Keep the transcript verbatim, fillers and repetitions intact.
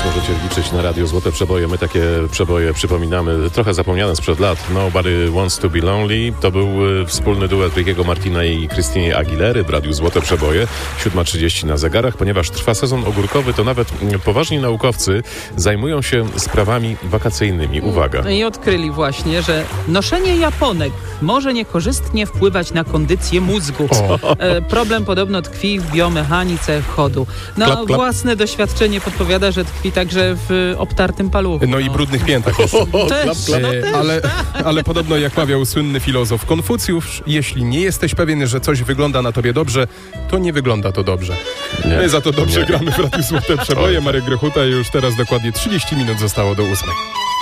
możecie liczyć na radio Złote Przeboje. My takie przeboje przypominamy, trochę zapomniane sprzed lat. Nobody Wants to Be Lonely. To był wspólny duet Rickiego Martina i Christiny Aguilery w radiu Złote Przeboje. siódma trzydzieści na zegarach. Ponieważ trwa sezon ogórkowy, to nawet poważni naukowcy zajmują się sprawami wakacyjnymi. Uwaga. I odkryli właśnie, że noszenie japonek może niekorzystnie wpływać na kondycję mózgu. E, problem podobno tkwi w biomechanice chodu. No, Klap, klap. własne doświadczenie podpowiada, że tkwi także w obtartym paluchu. No i brudnych piętach jest. Też, no E, też, ale, tak. ale podobno jak mawiał słynny filozof Konfucjusz, jeśli nie jesteś pewien, że coś wygląda na tobie dobrze, to nie wygląda to dobrze. Nie. My za to dobrze Nie. gramy w Radiu Złote Przeboje. Marek Grechuta, już teraz dokładnie trzydzieści minut zostało do ósmej.